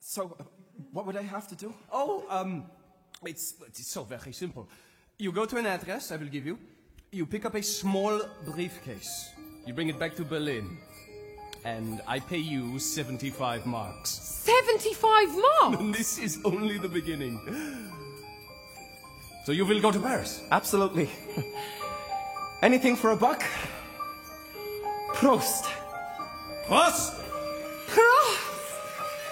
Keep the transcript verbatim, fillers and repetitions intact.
So, uh, what would I have to do? Oh, um, it's, it's so very simple. You go to an address I will give you. You pick up a small briefcase. You bring it back to Berlin. And I pay you seventy-five marks. seventy-five marks? And this is only the beginning. So you will go to Paris? Absolutely. Anything for a buck? Prost. Prost! Ah!